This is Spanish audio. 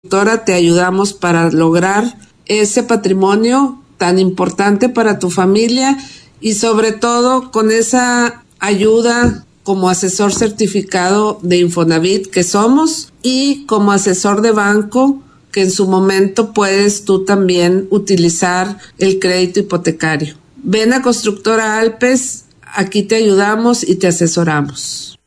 Constructora te ayudamos para lograr ese patrimonio tan importante para tu familia y sobre todo con esa ayuda como asesor certificado de Infonavit que somos y como asesor de banco que en su momento puedes tú también utilizar el crédito hipotecario. Ven a Constructora Alpes, aquí te ayudamos y te asesoramos.